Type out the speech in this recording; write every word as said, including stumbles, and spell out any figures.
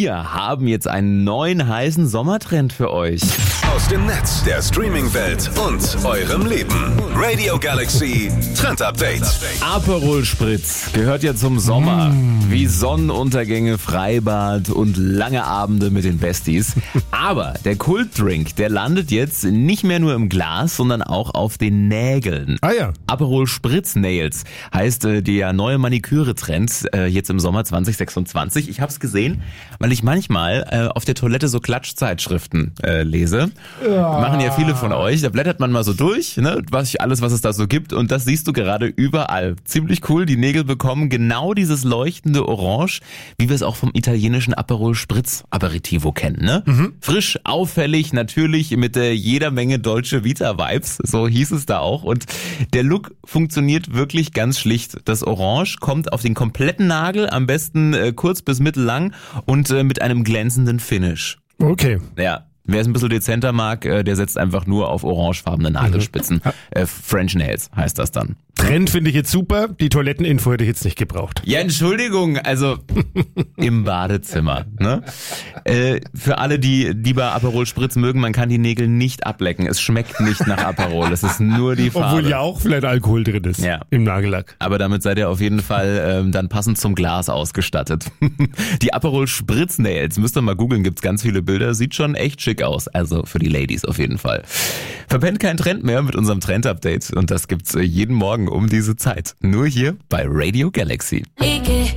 Wir haben jetzt einen neuen heißen Sommertrend für euch. Aus dem Netz, der Streaming-Welt und eurem Leben. Radio Galaxy Trend Update. Aperol Spritz gehört ja zum Sommer. Mm. Wie Sonnenuntergänge, Freibad und lange Abende mit den Besties. Aber der Kultdrink, der landet jetzt nicht mehr nur im Glas, sondern auch auf den Nägeln. Ah ja. Aperol Spritz Nails heißt äh, der neue Maniküre-Trend äh, jetzt im Sommer zwanzig sechsundzwanzig. Ich habe es gesehen, weil ich manchmal äh, auf der Toilette so Klatschzeitschriften äh, lese. Ja. Machen ja viele von euch. Da blättert man mal so durch, ne, was alles, was es da so gibt. Und das siehst du gerade überall. Ziemlich cool. Die Nägel bekommen genau dieses leuchtende Orange, wie wir es auch vom italienischen Aperol Spritz Aperitivo kennen. Ne? Mhm. Frisch, auffällig, natürlich mit äh, jeder Menge Dolce Vita Vibes. So hieß es da auch. Und der Look funktioniert wirklich ganz schlicht. Das Orange kommt auf den kompletten Nagel, am besten äh, kurz bis mittellang und äh, mit einem glänzenden Finish. Okay. Ja. Wer es ein bisschen dezenter mag, der setzt einfach nur auf orangefarbene Nagelspitzen. Mhm. Äh, French Nails heißt das dann. Trend finde ich jetzt super. Die Toiletteninfo hätte ich jetzt nicht gebraucht. Ja, Entschuldigung, also im Badezimmer. Ne? Äh, für alle, die lieber Aperol Spritz mögen, man kann die Nägel nicht ablecken. Es schmeckt nicht nach Aperol. Es ist nur die Farbe. Obwohl ja auch vielleicht Alkohol drin ist, ja, im Nagellack. Aber damit seid ihr auf jeden Fall äh, dann passend zum Glas ausgestattet. Die Aperol Spritz Nails, müsst ihr mal googeln, gibt's ganz viele Bilder. Sieht schon echt schick aus. Also für die Ladies auf jeden Fall. Verpennt keinen Trend mehr mit unserem Trend-Update. Und das gibt's jeden Morgen um diese Zeit. Nur hier bei Radio Galaxy.